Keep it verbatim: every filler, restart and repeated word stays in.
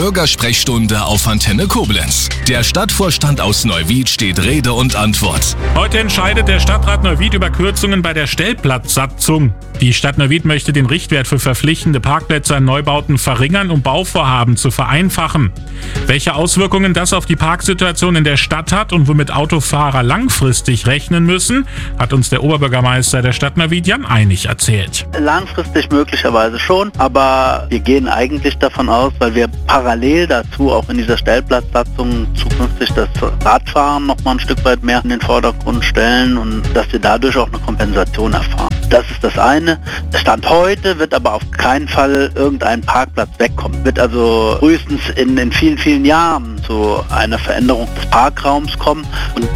Bürgersprechstunde auf Antenne Koblenz. Der Stadtvorstand aus Neuwied steht Rede und Antwort. Heute entscheidet der Stadtrat Neuwied über Kürzungen bei der Stellplatzsatzung. Die Stadt Neuwied möchte den Richtwert für verpflichtende Parkplätze an Neubauten verringern, um Bauvorhaben zu vereinfachen. Welche Auswirkungen das auf die Parksituation in der Stadt hat und womit Autofahrer langfristig rechnen müssen, hat uns der Oberbürgermeister der Stadt Neuwied, Jan Einig, erzählt. Langfristig möglicherweise schon, aber wir gehen eigentlich davon aus, weil wir parallel dazu auch in dieser Stellplatzsatzung zukünftig das Radfahren noch mal ein Stück weit mehr in den Vordergrund stellen und dass wir dadurch auch eine Kompensation erfahren. Das ist das eine. Stand heute wird aber auf keinen Fall irgendein Parkplatz wegkommen. Wird also frühestens in, in vielen, vielen Jahren zu einer Veränderung des Parkraums kommen. Und